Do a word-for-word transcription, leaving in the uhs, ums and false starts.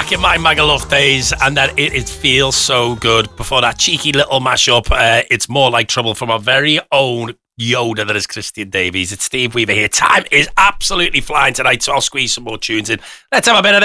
back in my Magaluf days, and that it, it feels so good. Before that cheeky little mashup, uh, it's more like trouble from our very own Yoda that is Christian Davies. It's Steve Weaver here. Time is absolutely flying tonight, so I'll squeeze some more tunes in. Let's have a bit of this.